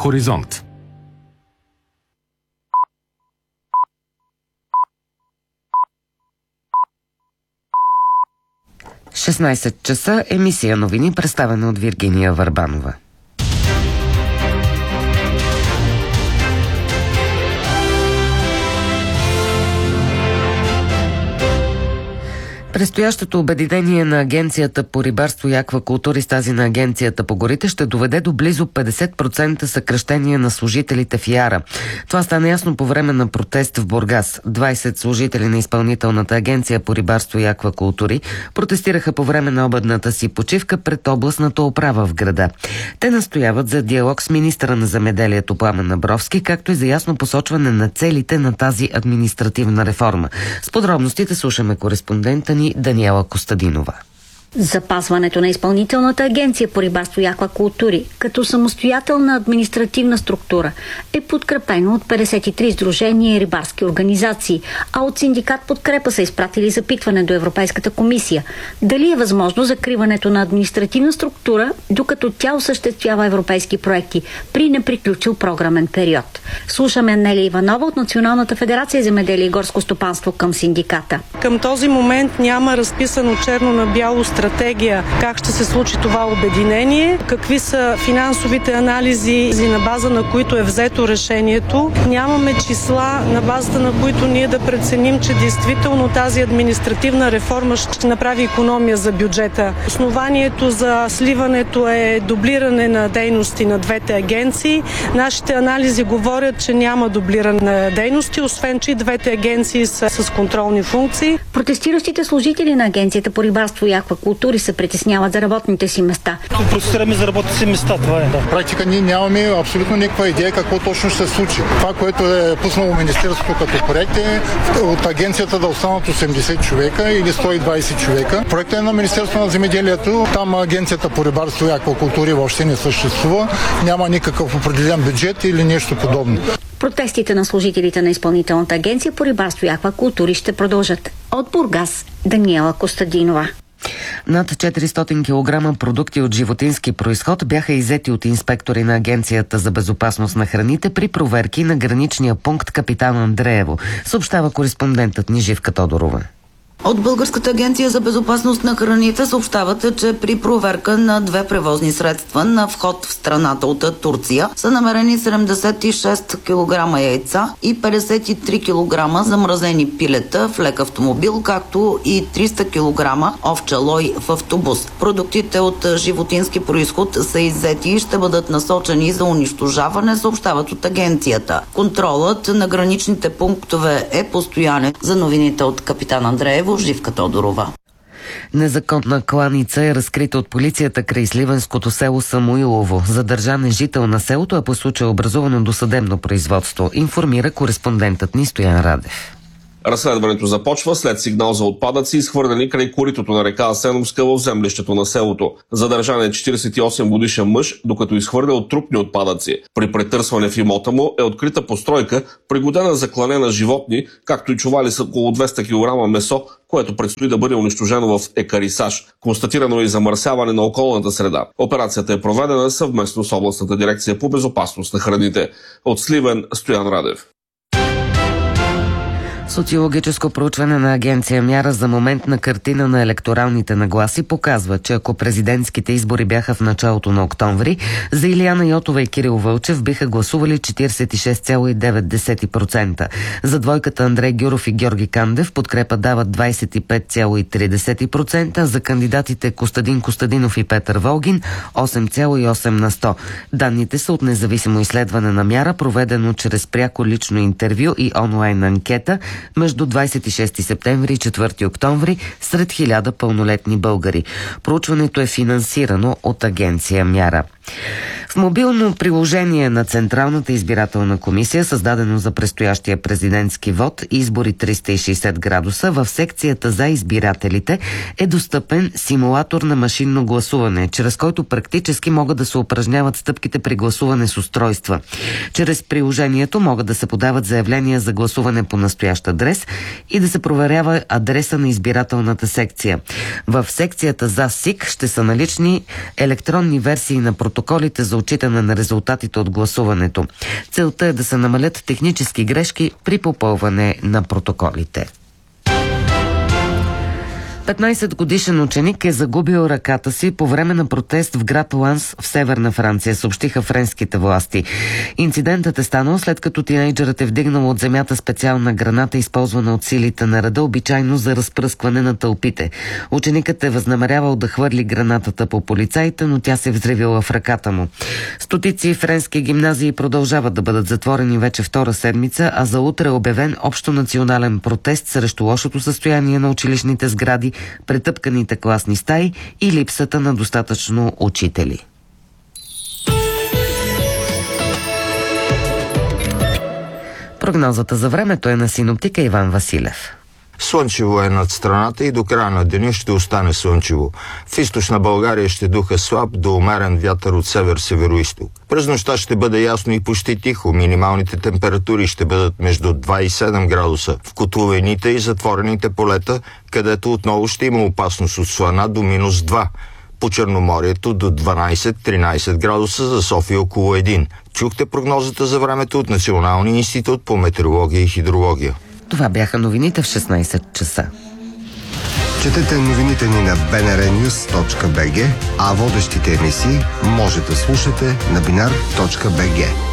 Хоризонт. – 16 часа, емисия новини, представена от Виргиния Върбанова. Предстоящото обединение на Агенцията по рибарство и аквакултури с тази на Агенцията по горите ще доведе до близо 50% съкращение на служителите в Яра. Това стана ясно по време на протест в Бургас. 20 служители на Изпълнителната агенция по рибарство и аквакултури протестираха по време на обедната си почивка пред областната управа в града. Те настояват за диалог с министъра на земеделието Пламен Абровски, както и за ясно посочване на целите на тази административна реформа. С подробностите слушаме кореспондента ни Даниела Костадинова. Запазването на Изпълнителната агенция по рибарство и аквакултури като самостоятелна административна структура е подкрепено от 53 сдружения и рибарски организации, а от синдикат Подкрепа са изпратили запитване до Европейската комисия. Дали е възможно закриването на административна структура, докато тя осъществява европейски проекти при неприключил програмен период? Слушаме Нели Иванова от Националната федерация земеделие и горско стопанство към синдиката. Към този момент няма разписано черно на бяло стратегия как ще се случи това обединение, какви са финансовите анализи, на база на които е взето решението. Нямаме числа, на базата на които ние да преценим, че действително тази административна реформа ще направи икономия за бюджета. Основанието за сливането е дублиране на дейности на двете агенции. Нашите анализи говорят, че няма дублиране на дейности, освен че двете агенции са с контролни функции. Протестиращите служители на Агенцията по рибарство и аквакултури се притесняват за работните си места. Протестираме за работните си места, това е. В практика ние нямаме абсолютно никаква идея какво точно ще се случи. Това, което е пуснало Министерството като проект е от агенцията да останат 80 човека или 120 човека. Проектът е на Министерството на земеделието. Там Агенцията по рибарство и аквакултури въобще не съществува. Няма никакъв определен бюджет или нещо подобно. Протестите на служителите на Изпълнителната агенция по рибарство и аквакултури ще продължат. От Бургас, Даниела Костадинова. Над 400 кг продукти от животински произход бяха иззети от инспектори на Агенцията за безопасност на храните при проверки на граничния пункт Капитан Андреево, съобщава кореспондентът ни Живка Тодорова. От Българската агенция за безопасност на храните съобщават, че при проверка на две превозни средства на вход в страната от Турция са намерени 76 кг яйца и 53 кг замразени пилета в лек автомобил, както и 300 кг овча лой в автобус. Продуктите от животински произход са иззети и ще бъдат насочени за унищожаване, съобщават от агенцията. Контролът на граничните пунктове е постоянен. За новините от Капитан Андреево, Живка Тодорова. Незаконна кланица е разкрита от полицията край сливенското село Самуилово. Задържан е жител на селото, а по случая образувано досъдебно производство, информира кореспондентът ни Стоян Радев. Разследването започва след сигнал за отпадъци, изхвърлени край коритото на река Асеновска в землището на селото. Задържан е 48 годишен мъж, докато изхвърлял трупни отпадъци. При претърсване в имота му е открита постройка, пригодена за клане на животни, както и чували с около 200 кг месо, което предстои да бъде унищожено в екарисаж. Констатирано е и замърсяване на околната среда. Операцията е проведена съвместно с областната дирекция по безопасност на храните. От Сливен, Стоян Радев. Социологическо проучване на агенция Мяра за моментна картина на електоралните нагласи показва, че ако президентските избори бяха в началото на октомври, за Илияна Йотова и Кирил Вълчев биха гласували 46,9%. За двойката Андрей Гюров и Георги Кандев подкрепа дават 25,3%, за кандидатите Костадин Костадинов и Петър Волгин 8,8%. Данните са от независимо изследване на Мяра, проведено чрез пряко лично интервю и онлайн анкета между 26 септември и 4 октомври сред 1000 пълнолетни българи. Проучването е финансирано от агенция Мяра. В мобилно приложение на Централната избирателна комисия, създадено за предстоящия президентски вод Избори 360 градуса, в секцията за избирателите е достъпен симулатор на машинно гласуване, чрез който практически могат да се упражняват стъпките при гласуване с устройства. Чрез приложението могат да се подават заявления за гласуване по настоящ адрес и да се проверява адреса на избирателната секция. В секцията за СИК ще са налични електронни версии на протоколите за за отчитане на резултатите от гласуването. Целта е да се намалят технически грешки при попълване на протоколите. 15-годишен ученик е загубил ръката си по време на протест в град Ланс в северна Франция, съобщиха френските власти. Инцидентът е станал след като тинейджърът е вдигнал от земята специална граната, използвана от силите на реда, обичайно за разпръскване на тълпите. Ученикът е възнамерявал да хвърли гранатата по полицаите, но тя се взривила в ръката му. Стотици френски гимназии продължават да бъдат затворени вече втора седмица, а за утре е обявен общонационален протест срещу лошото състояние на училищните сгради, претъпканите класни стаи и липсата на достатъчно учители. Прогнозата за времето е на синоптика Иван Василев. Слънчево е над страната и до края на деня ще остане слънчево. В източна България ще духа слаб до умерен вятър от север-североизток. През нощта ще бъде ясно и почти тихо. Минималните температури ще бъдат между 2 и 7 градуса в котловините и затворените полета, където отново ще има опасност от слана до минус 2. По Черноморието до 12-13 градуса, за София около 1. Чухте прогнозата за времето от Националния институт по метеорология и хидрология. Това бяха новините в 16 часа. Четете новините ни на bnrnews.bg, а водещите емисии може да слушате на binar.bg.